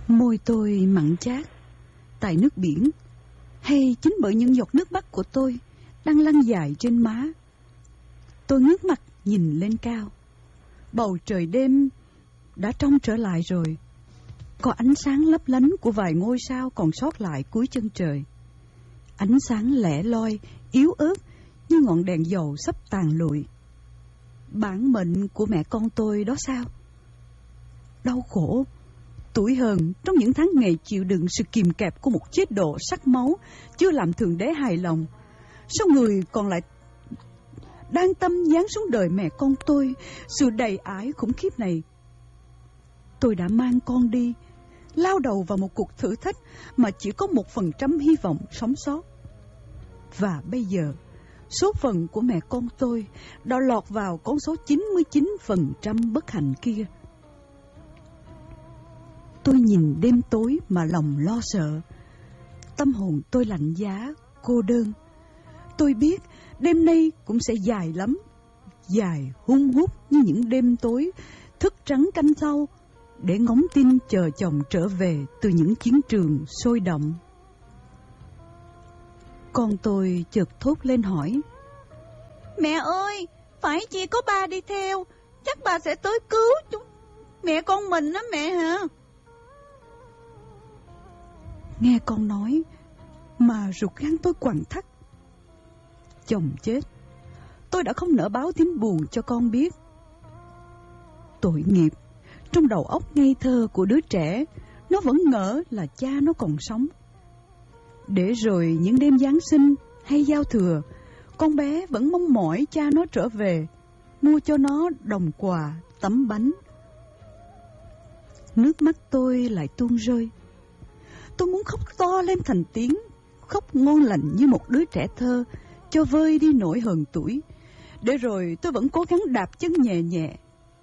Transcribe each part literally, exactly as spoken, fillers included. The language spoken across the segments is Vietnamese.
Môi tôi mặn chát tại nước biển, hay chính bởi những giọt nước mắt của tôi đang lăn dài trên má. Tôi ngước mặt nhìn lên cao. Bầu trời đêm đã trong trở lại rồi. Có ánh sáng lấp lánh của vài ngôi sao còn sót lại cuối chân trời. Ánh sáng lẻ loi, yếu ớt như ngọn đèn dầu sắp tàn lụi. Bản mệnh của mẹ con tôi đó sao? Đau khổ, tủi hờn trong những tháng ngày chịu đựng sự kìm kẹp của một chế độ sắc máu chưa làm thượng đế hài lòng. Sao người còn lại đang tâm giáng xuống đời mẹ con tôi sự đầy ải khủng khiếp này? Tôi đã mang con đi, lao đầu vào một cuộc thử thách mà chỉ có một phần trăm hy vọng sống sót. Và bây giờ, số phận của mẹ con tôi đã lọt vào con số chín mươi chín phần trăm bất hạnh kia. Tôi nhìn đêm tối mà lòng lo sợ. Tâm hồn tôi lạnh giá, cô đơn. Tôi biết đêm nay cũng sẽ dài lắm, dài hun hút như những đêm tối thức trắng canh sau để ngóng tin chờ chồng trở về từ những chiến trường sôi động. Con tôi chợt thốt lên hỏi: Mẹ ơi, phải chỉ có ba đi theo, chắc bà sẽ tới cứu chúng mẹ con mình đó mẹ hả? Nghe con nói mà ruột gan tôi quặn thắt. Chồng chết, tôi đã không nỡ báo tin buồn cho con biết. Tội nghiệp, trong đầu óc ngây thơ của đứa trẻ, nó vẫn ngỡ là cha nó còn sống. Để rồi những đêm Giáng sinh hay giao thừa, con bé vẫn mong mỏi cha nó trở về, mua cho nó đồng quà, tấm bánh. Nước mắt tôi lại tuôn rơi. Tôi muốn khóc to lên thành tiếng, khóc ngon lành như một đứa trẻ thơ, cho vơi đi nỗi hờn tủi. Để rồi tôi vẫn cố gắng đạp chân nhẹ nhẹ.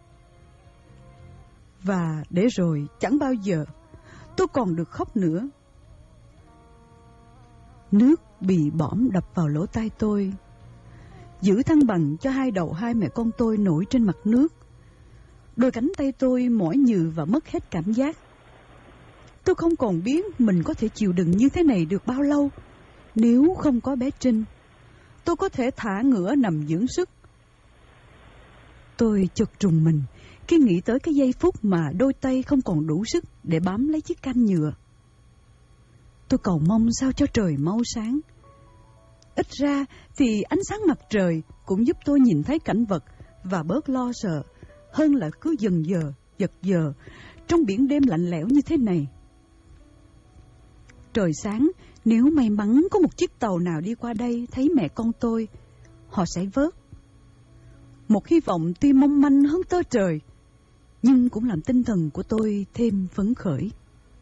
Và để rồi chẳng bao giờ tôi còn được khóc nữa. Nước bị bõm đập vào lỗ tai tôi, giữ thăng bằng cho hai đầu hai mẹ con tôi nổi trên mặt nước. Đôi cánh tay tôi mỏi nhừ và mất hết cảm giác. Tôi không còn biết mình có thể chịu đựng như thế này được bao lâu. Nếu không có bé Trinh, tôi có thể thả ngửa nằm dưỡng sức. Tôi chợt trùng mình khi nghĩ tới cái giây phút mà đôi tay không còn đủ sức để bám lấy chiếc can nhựa. Tôi cầu mong sao cho trời mau sáng. Ít ra thì ánh sáng mặt trời cũng giúp tôi nhìn thấy cảnh vật và bớt lo sợ, hơn là cứ dần dờ, giật giờ trong biển đêm lạnh lẽo như thế này. Trời sáng, nếu may mắn có một chiếc tàu nào đi qua đây thấy mẹ con tôi, họ sẽ vớt. Một hy vọng tuy mong manh hơn tơ trời, nhưng cũng làm tinh thần của tôi thêm phấn khởi.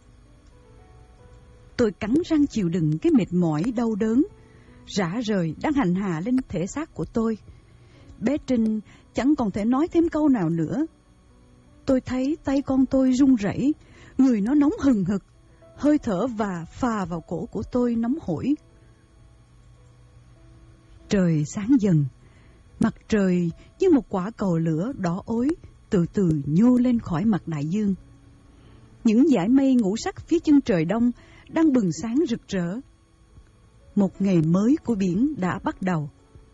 Tôi cắn răng chịu đựng cái mệt mỏi đau đớn, rã rời đang hành hạ lên thể xác của tôi. Bé Trinh chẳng còn thể nói thêm câu nào nữa. Tôi thấy tay con tôi run rẩy, người nó nóng hừng hực, hơi thở và phà vào cổ của tôi nóng hổi. Trời sáng dần, mặt trời như một quả cầu lửa đỏ ối từ từ nhô lên khỏi mặt đại dương. Những dải mây ngũ sắc phía chân trời đông đang bừng sáng rực rỡ. Một ngày mới của biển đã bắt đầu.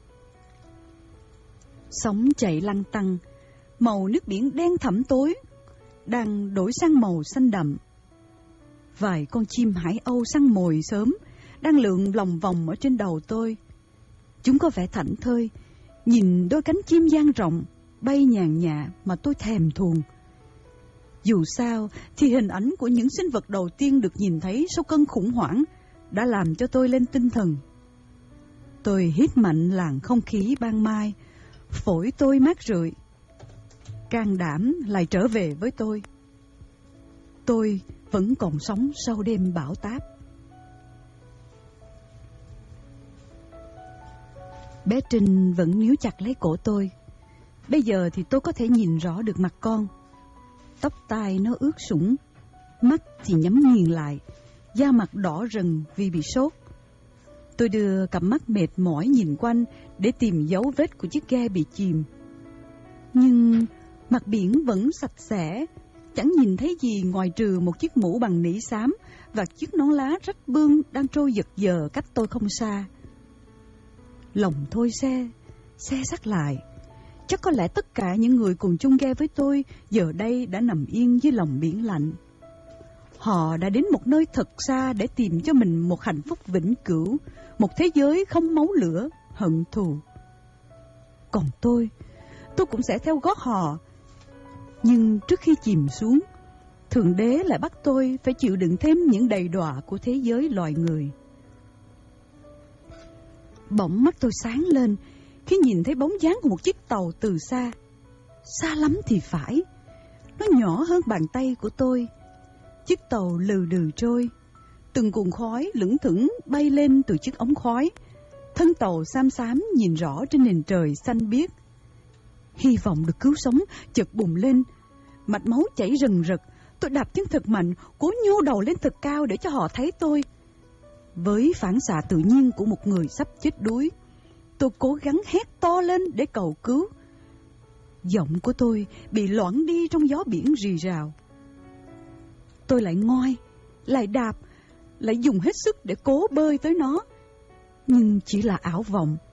Sóng chạy lăn tăn, màu nước biển đen thẳm tối đang đổi sang màu xanh đậm. Vài con chim hải âu săn mồi sớm đang lượn lòng vòng ở trên đầu tôi. Chúng có vẻ thảnh thơi, nhìn đôi cánh chim dang rộng bay nhàn nhã mà tôi thèm thuồng. Dù sao thì hình ảnh của những sinh vật đầu tiên được nhìn thấy sau cơn khủng hoảng đã làm cho tôi lên tinh thần. Tôi hít mạnh làn không khí ban mai, phổi tôi mát rượi. Can đảm lại trở về với tôi. Tôi vẫn còn sống sau đêm bão táp. Bé Trinh vẫn níu chặt lấy cổ tôi. Bây giờ thì tôi có thể nhìn rõ được mặt con. Tóc tai nó ướt sũng, mắt thì nhắm nghiền lại, da mặt đỏ rừng vì bị sốt. Tôi đưa cặp mắt mệt mỏi nhìn quanh để tìm dấu vết của chiếc ghe bị chìm. Nhưng mặt biển vẫn sạch sẽ, chẳng nhìn thấy gì ngoài trừ một chiếc mũ bằng nỉ xám và chiếc nón lá rách bươm đang trôi giật giờ cách tôi không xa. Lòng thôi xe, xe sát lại. Chắc có lẽ tất cả những người cùng chung ghe với tôi giờ đây đã nằm yên dưới lòng biển lạnh. Họ đã đến một nơi thật xa để tìm cho mình một hạnh phúc vĩnh cửu, một thế giới không máu lửa, hận thù. Còn tôi, tôi cũng sẽ theo gót họ. Nhưng trước khi chìm xuống, Thượng Đế lại bắt tôi phải chịu đựng thêm những đầy đọa của thế giới loài người. Bỗng mắt tôi sáng lên khi nhìn thấy bóng dáng của một chiếc tàu từ xa. Xa lắm thì phải, nó nhỏ hơn bàn tay của tôi. Chiếc tàu lừ đừ trôi, từng cuộn khói lững thững bay lên từ chiếc ống khói. Thân tàu xám xám nhìn rõ trên nền trời xanh biếc. Hy vọng được cứu sống chợt bùng lên. Mạch máu chảy rần rật. Tôi đạp chân thật mạnh, cố nhô đầu lên thật cao để cho họ thấy tôi. Với phản xạ tự nhiên của một người sắp chết đuối, tôi cố gắng hét to lên để cầu cứu. Giọng của tôi bị loãng đi trong gió biển rì rào. Tôi lại ngoi, lại đạp, lại dùng hết sức để cố bơi tới nó. Nhưng chỉ là ảo vọng.